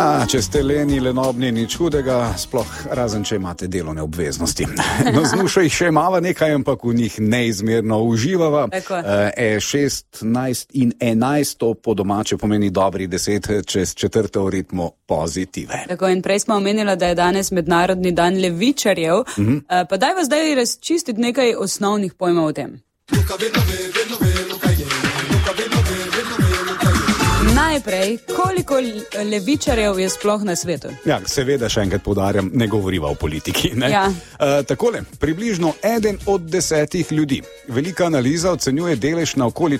Ja, če ste leni, lenobni, nič hudega, sploh razen, če imate delovne obveznosti. No, z nušo jih še imava nekaj, ampak v njih neizmerno uživava. 16 in 11, to po domače pomeni dobrih 10 čez četrto v ritmu pozitive. Tako, in prej smo omenila, da je danes mednarodni dan levičarjev, pa daj vas zdaj razčistiti nekaj osnovnih pojmov o tem. Najprej, koliko levičarjev je sploh na svetu? Ja, seveda še enkrat poudarjam, ne govoriva o politiki. Ne? Ja. Takole, približno 1 od 10 ljudi. Velika analiza ocenjuje delež na okoli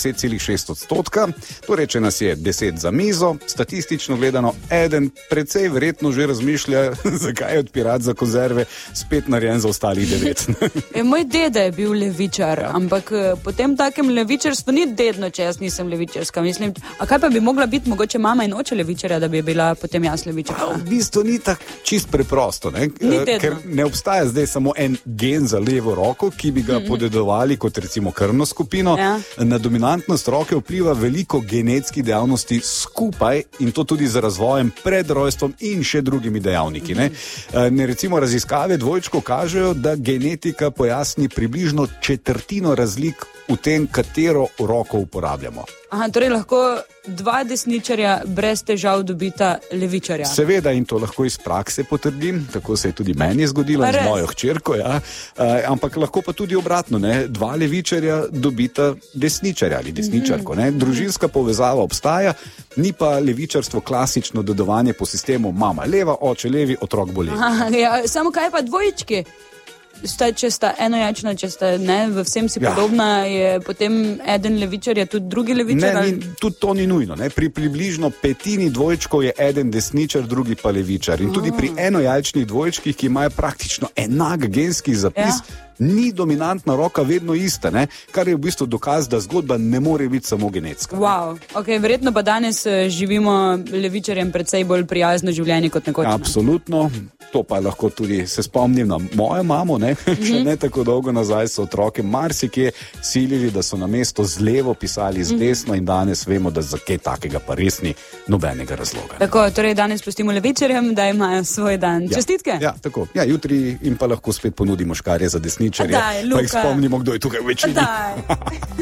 10,6%. Torej, če nas je 10 za mizo, statistično gledano, eden precej verjetno že razmišlja, zakaj je odpirat za konzerve spet narejen za ostalih 9. Moj deda je bil levičar, ampak potem takem levičarstvu ni dedno, če jaz nisem levičarska. Mislim, a kaj pa bi mogla biti mogoče mama in oče levičarja, da bi bila potem jaz levičarka? V bistvu ni tako čist preprosto, ne? Ker ne obstaja zdaj samo en gen za levo roko, ki bi ga podedovali kot recimo krvno skupino. Ja. Na dominantnost roke vpliva veliko genetskih dejavnosti skupaj in to tudi z razvojem pred rojstvom in še drugimi dejavniki. Ne? Recimo raziskave dvojčkov kažejo, da genetika pojasni približno četrtino razlik v tem, katero roko uporabljamo. Aha, torej lahko 2 desničarja brez težav dobita levičarja. Seveda, in to lahko iz prakse potrdim, tako se je tudi meni zgodilo z mojo hčerko, ja. Ampak lahko pa tudi obratno, ne? 2 levičarja dobita desničarja ali desničarko. Ne? Družinska povezava obstaja, ni pa levičarstvo klasično dedovanje po sistemu mama leva, oče levi, otrok bo levi. Aha, ja, samo kaj pa dvojčki? Če sta enojajčna, če sta v vsem si podobna, je potem eden levičar, je tudi drugi levičar? Ne, tudi to ni nujno. Ne? Pri približno petini dvojčkov je eden desničar, drugi pa levičar. In tudi pri enojajčnih dvojčkih, ki imajo praktično enak genski zapis, ni dominantna roka vedno ista, ne? Kar je v bistvu dokaz, da zgodba ne more biti samo genetska. Wow. Okay, verjetno pa danes živimo levičarjem precej bolj prijazno življenje kot nekoč. Absolutno. To pa lahko tudi se spomnim na mojo mamo, ne? Še ne tako dolgo nazaj so otroke marsikje silili, da so na mesto z levo pisali z desno in danes vemo, da za kaj takega pa res ni nobenega razloga. Tako, torej danes pustimo levičarjem, da imajo svoj dan. Čestitke? Ja, tako. Ja, jutri jim pa lahko spet ponudimo škarje za desničarje, pa jih spomnimo, kdo je tukaj v večini.